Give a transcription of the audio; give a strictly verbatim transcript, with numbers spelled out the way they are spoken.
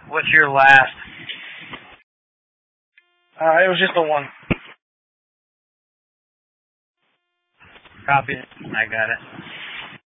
What's your last? Uh, it was just the one. Copy it. I got it.